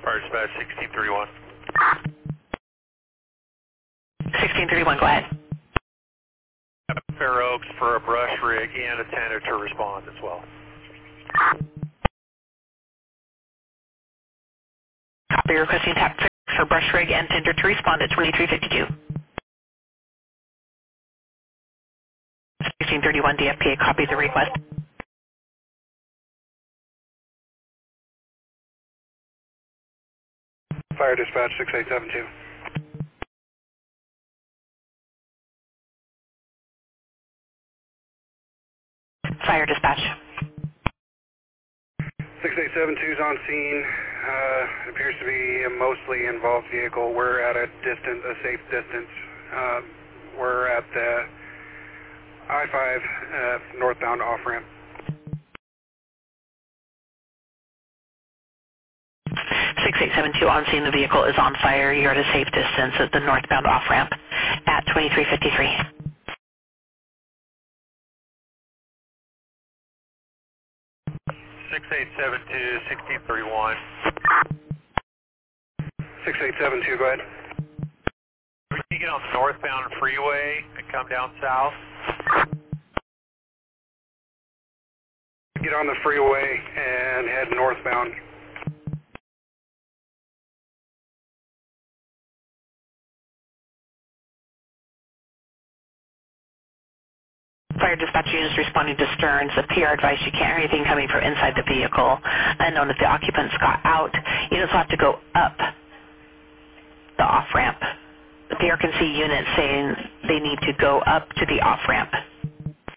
Fire dispatch 1631. 1631, go ahead. Fair Oaks for a brush rig and a tender to respond as well. Copy, requesting tap for brush rig and tender to respond at 2352. 1631 DFPA copies the request. Fire dispatch 6872. Fire dispatch. 6872 is on scene. Appears to be a mostly involved vehicle. We're at a distance, a safe distance. We're at the I-5 northbound off-ramp. 6872 on scene. The vehicle is on fire. You're at a safe distance at the northbound off-ramp at 2353. 6872, 1631. 6872, go ahead. We can get on the northbound freeway and come down south. Get on the freeway and head northbound. Fire dispatch units responding to Stearns. The PR advised you can't hear anything coming from inside the vehicle. Unknown if the occupants got out. You just have to go up the off-ramp. The PR can see units saying they need to go up to the off-ramp.